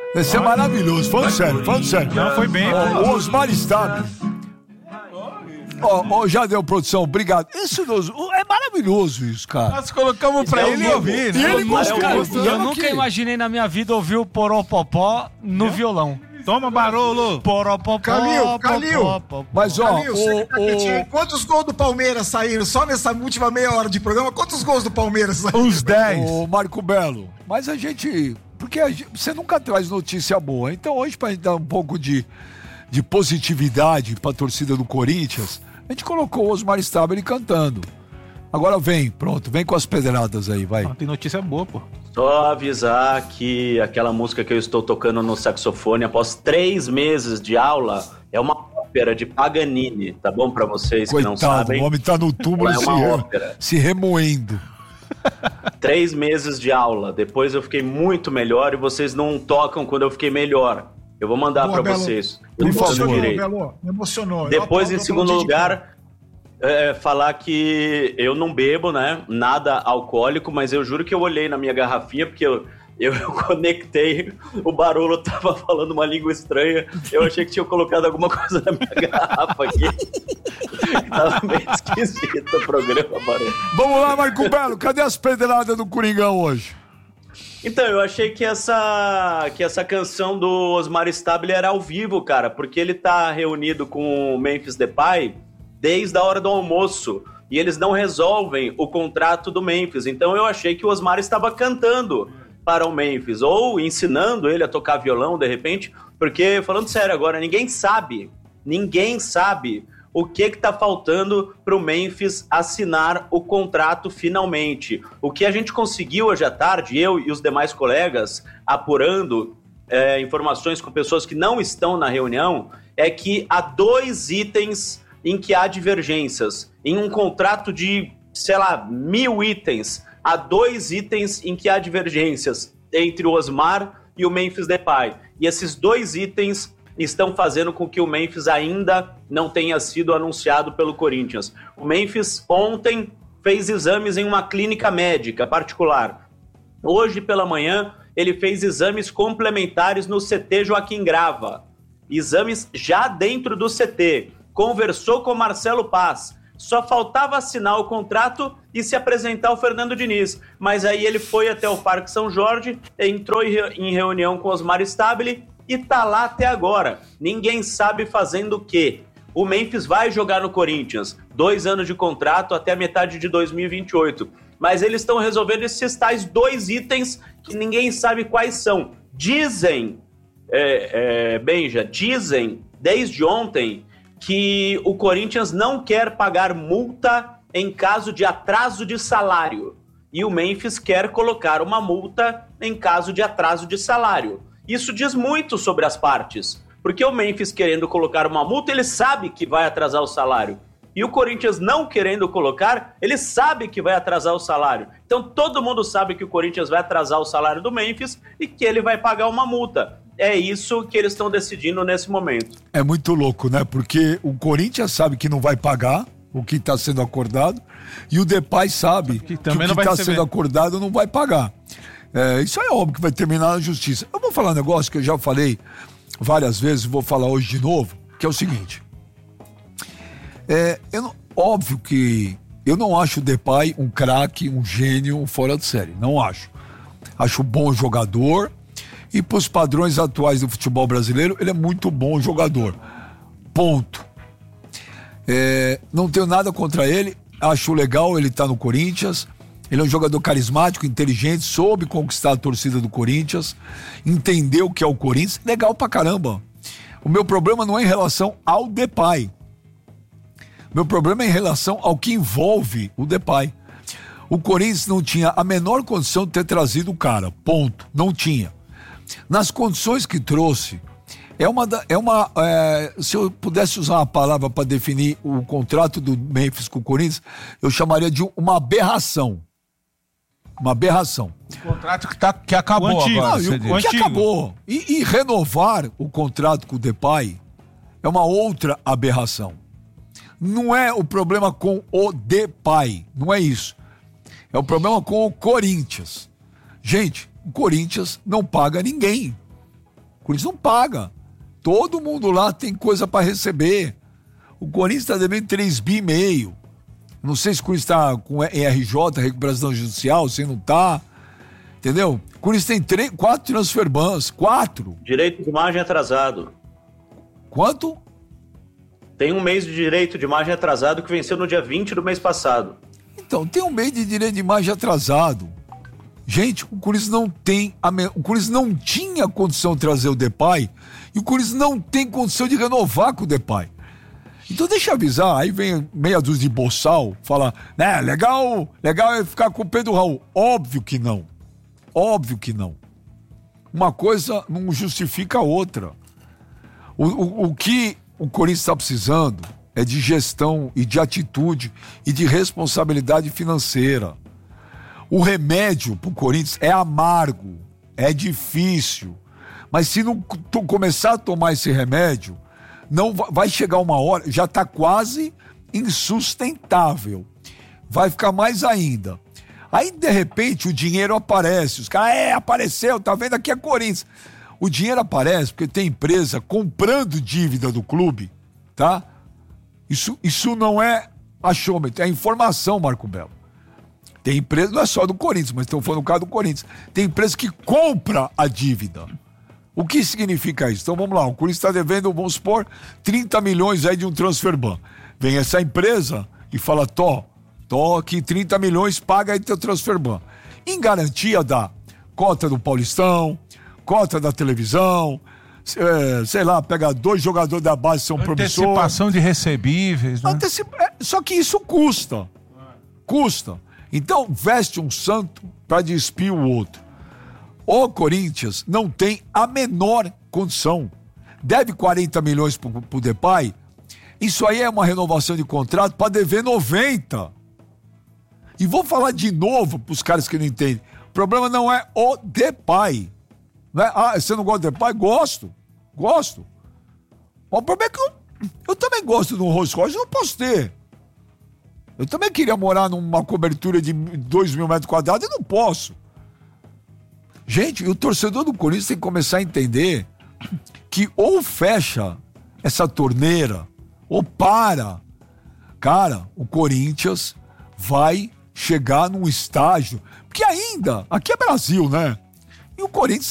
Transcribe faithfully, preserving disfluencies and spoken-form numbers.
Esse é maravilhoso, falando sério, falando sério. Não, foi bem. Ó, o Osmar Stabile. Ó, ó, já deu produção, obrigado. Isso é maravilhoso isso, cara. Nós colocamos pra Isso é ele ao ouvir, E né? ele gostou. Eu, mostrando eu nunca que- imaginei na minha vida ouvir o Poropopó no violão. Toma, Barolo. Poropopó. Calil, Calil. popopó. Mas, ó, Calil, você que tá o, quietinho aí, o, quantos gols do Palmeiras saíram só nessa última meia hora de programa? Quantos gols do Palmeiras saíram? Uns dez. o Marco Belo. Mas a gente... Porque a gente- você nunca traz notícia boa. Então, hoje, pra gente dar um pouco de, de positividade pra torcida do Corinthians, a gente colocou o Osmar Stabile cantando. Agora vem, pronto, vem com as pedradas aí, vai. Ah, tem notícia boa, pô. Só avisar que aquela música que eu estou tocando no saxofone, após três meses de aula, é uma ópera de Paganini, tá bom pra vocês que não Coitado, sabem? o homem tá no túmulo É se, uma re- ópera. se remoendo. Três meses de aula, depois eu fiquei muito melhor e vocês não tocam quando eu fiquei melhor. Eu vou mandar Boa, pra Belo. vocês. Por Eu favor. faço Emocionou, direito. Belo, me emocionou. Eu Depois, aplaudo, em eu segundo aplaudi de pé. lugar, é, falar que eu não bebo, né? Nada alcoólico, mas eu juro que eu olhei na minha garrafinha, porque eu, eu conectei, o Barolo tava falando uma língua estranha, eu achei que tinha colocado alguma coisa na minha garrafa aqui. Tava meio esquisito o programa, Barolo. Vamos lá, Marco Belo, cadê as pedradas do Coringão hoje? Então, eu achei que essa, que essa canção do Osmar Stabile era ao vivo, cara, porque ele tá reunido com o Memphis Depay desde a hora do almoço, e eles não resolvem o contrato do Memphis. Então eu achei que o Osmar estava cantando para o Memphis, ou ensinando ele a tocar violão, de repente, porque, falando sério agora, ninguém sabe, ninguém sabe o que que tá faltando para o Memphis assinar o contrato finalmente. O que a gente conseguiu hoje à tarde, eu e os demais colegas, apurando é, informações com pessoas que não estão na reunião, é que há dois itens em que há divergências. Em um contrato de, sei lá, mil itens, há dois itens em que há divergências entre o Osmar e o Memphis Depay. E esses dois itens estão fazendo com que o Memphis ainda não tenha sido anunciado pelo Corinthians. O Memphis ontem fez exames em uma clínica médica particular. Hoje pela manhã ele fez exames complementares no C T Joaquim Grava. Exames já dentro do C T. Conversou com o Marcelo Paz. Só faltava assinar o contrato e se apresentar ao Fernando Diniz. Mas aí ele foi até o Parque São Jorge, entrou em reunião com o Osmar Stabile e tá lá até agora. Ninguém sabe fazendo o quê. O Memphis vai jogar no Corinthians. Dois anos de contrato até a metade de dois mil e vinte e oito. Mas eles estão resolvendo esses tais dois itens que ninguém sabe quais são. Dizem, é, é, Benja, dizem desde ontem que o Corinthians não quer pagar multa em caso de atraso de salário. E o Memphis quer colocar uma multa em caso de atraso de salário. Isso diz muito sobre as partes, porque o Memphis querendo colocar uma multa, ele sabe que vai atrasar o salário. E o Corinthians não querendo colocar, ele sabe que vai atrasar o salário. Então todo mundo sabe que o Corinthians vai atrasar o salário do Memphis e que ele vai pagar uma multa. É isso que eles estão decidindo nesse momento. É muito louco, né? Porque o Corinthians sabe que não vai pagar o que está sendo acordado e o Depay sabe que, também que não o que vai está receber. sendo acordado não vai pagar. É, isso é óbvio que vai terminar na justiça. Eu vou falar um negócio que eu já falei várias vezes, vou falar hoje de novo, que é o seguinte. É, eu não, óbvio que eu não acho o Depay um craque, um gênio, um fora de série. Não acho. Acho bom jogador e para os padrões atuais do futebol brasileiro, ele é muito bom jogador. Ponto. É, não tenho nada contra ele. Acho legal ele estar no Corinthians. Ele é um jogador carismático, inteligente, soube conquistar a torcida do Corinthians, entendeu o que é o Corinthians. Legal pra caramba. O meu problema não é em relação ao Depay. Meu problema é em relação ao que envolve o Depay. O Corinthians não tinha a menor condição de ter trazido o cara. Ponto. Não tinha. Nas condições que trouxe, é uma, é uma é, se eu pudesse usar uma palavra para definir o contrato do Memphis com o Corinthians, eu chamaria de uma aberração. Uma aberração. O contrato que, tá, que acabou O antigo. agora. Não, e você o, diz. o que Antigo. acabou. E, e renovar o contrato com o Depay é uma outra aberração. Não é o problema com o Depay, não é isso. É o problema com o Corinthians. Gente, o Corinthians não paga ninguém. O Corinthians não paga. Todo mundo lá tem coisa para receber. O Corinthians está devendo três bi e meio. Não sei se o Corinthians está com E R J, recuperação judicial, se não está. Entendeu? O Corinthians tem três, quatro transfer bans. Quatro. Direito de imagem atrasado. Quanto? Tem um mês de direito de imagem atrasado que venceu no dia vinte do mês passado. Então, tem um mês de direito de imagem atrasado. Gente, o Corinthians não tem... A me... O Corinthians não tinha condição de trazer o Depay e o Corinthians não tem condição de renovar com o Depay. Então deixa eu avisar, aí vem meia dúzia de boçal, falar, né, legal, legal é ficar com o Pedro Raul. Óbvio que não. Óbvio que não. Uma coisa não justifica a outra. O, o, o que o Corinthians está precisando é de gestão e de atitude e de responsabilidade financeira. O remédio pro Corinthians é amargo, é difícil, mas se não tu começar a tomar esse remédio, não vai chegar uma hora, já está quase insustentável. Vai ficar mais ainda. Aí, de repente, o dinheiro aparece. Os caras, é, apareceu, tá vendo? Aqui é Corinthians. O dinheiro aparece porque tem empresa comprando dívida do clube, tá? Isso, isso não é achômetro, é informação, Marco Belo. Tem empresa, não é só do Corinthians, mas estão falando no caso do Corinthians. Tem empresa que compra a dívida. O que significa isso? Então vamos lá, o Corinthians está devendo, vamos supor, trinta milhões aí de um transfer ban. Vem essa empresa e fala, Tó, Tó, aqui trinta milhões, paga aí teu transfer ban. Em garantia da cota do Paulistão, cota da televisão, é, sei lá, pega dois jogadores da base que são promissores. Antecipação de recebíveis, né? Antecip... É, só que isso custa. Custa. Então veste um santo para despir o outro. O Corinthians não tem a menor condição. Deve quarenta milhões pro, pro Depay. Isso aí é uma renovação de contrato para dever noventa. E vou falar de novo pros caras que não entendem. O problema não é o Depay. Não é, ah, você não gosta do Depay? Gosto. Gosto. Mas o problema é que eu, eu também gosto de um Rolls Royce, eu não posso ter. Eu também queria morar numa cobertura de dois mil metros quadrados e não posso. Gente, o torcedor do Corinthians tem que começar a entender que ou fecha essa torneira ou para. Cara, o Corinthians vai chegar num estágio, porque ainda, aqui é Brasil, né? E o Corinthians